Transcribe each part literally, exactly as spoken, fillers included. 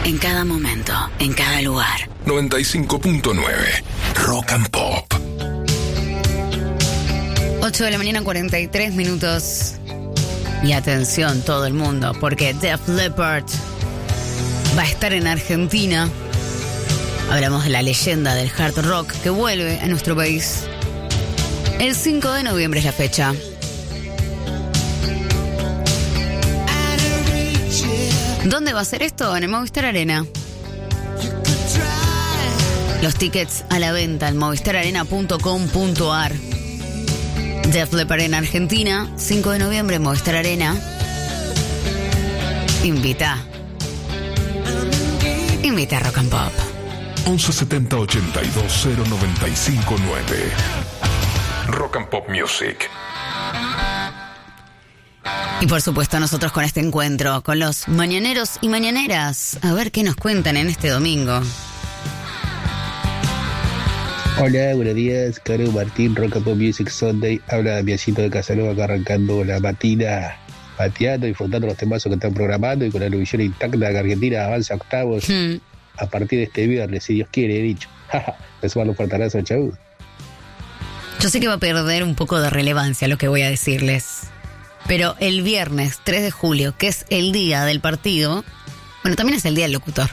En cada momento, en cada lugar. noventa y cinco punto nueve Rock and Pop. ocho de la mañana, cuarenta y tres minutos. Y atención todo el mundo, porque Def Leppard va a estar en Argentina. Hablamos de la leyenda del hard rock que vuelve a nuestro país. El cinco de noviembre es la fecha. ¿Dónde va a ser esto? En el Movistar Arena. Los tickets a la venta en movistar arena punto com punto a r. Def Leppard en Argentina, cinco de noviembre, Movistar Arena. Invita. Invita a Rock and Pop. once setenta ochenta y dos cero noventa y cinco nueve. Rock and Pop Music. Y por supuesto nosotros con este encuentro, con los mañaneros y mañaneras. A ver qué nos cuentan en este domingo. Hola, buenos días, Caro Martín, Rock and Pop Music Sunday. Habla Damiancito de Casanova, acá arrancando la matina, pateando, disfrutando los temazos que están programando y con la ilusión intacta que Argentina avanza a octavos hmm. a partir de este viernes, si Dios quiere, he dicho. Me suman los portanazos, chau. Yo sé que va a perder un poco de relevancia lo que voy a decirles, pero el viernes tres de julio, que es el día del partido, bueno, también es el día del locutor.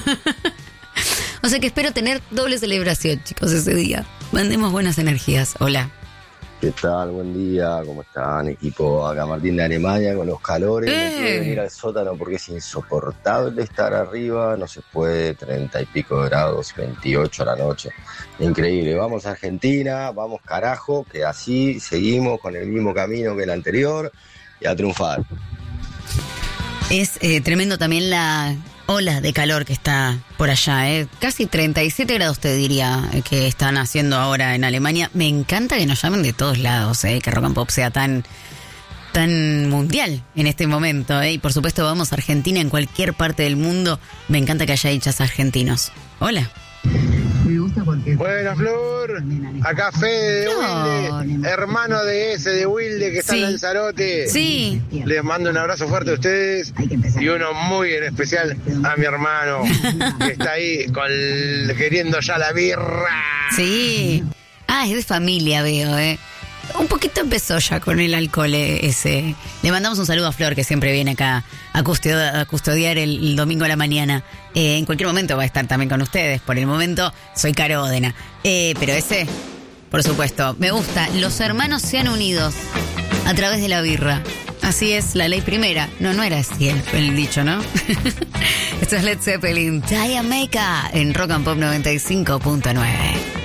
O sea que espero tener doble celebración, chicos, ese día. Mandemos buenas energías. Hola. ¿Qué tal? Buen día. ¿Cómo están, equipo? Acá Martín de Alemania con los calores. Eh. Me quiero venir al sótano porque es insoportable estar arriba. No se puede, treinta y pico de grados, veintiocho a la noche. Increíble. Vamos a Argentina, vamos carajo, que así seguimos con el mismo camino que el anterior y a triunfar. Es eh, tremendo también la ola de calor que está por allá, ¿eh? Casi treinta y siete grados te diría que están haciendo ahora en Alemania. Me encanta que nos llamen de todos lados, ¿eh? Que Rock and Pop sea tan, tan mundial en este momento, ¿eh? Y por supuesto vamos a Argentina, en cualquier parte del mundo. Me encanta que haya hinchas argentinos. Hola. Buenas, Flor. Acá Fede de No, Wilde, hermano de ese de Wilde que está Sí. en Lanzarote. Sí. Les mando un abrazo fuerte a ustedes y uno muy en especial a mi hermano que está ahí con el- queriendo ya la birra. Sí. Ah, es de familia, veo, ¿eh? Un poquito empezó ya con el alcohol eh, ese. Le mandamos un saludo a Flor, que siempre viene acá a custodiar, a custodiar el, el domingo a la mañana. Eh, en cualquier momento va a estar también con ustedes. Por el momento soy Caro Ódena. Eh, pero ese, por supuesto, me gusta. Los hermanos se han unido a través de la birra. Así es la ley primera. No, no era así el, el dicho, ¿no? Esto es Led Zeppelin, Jamaica, en Rock and Pop noventa y cinco punto nueve.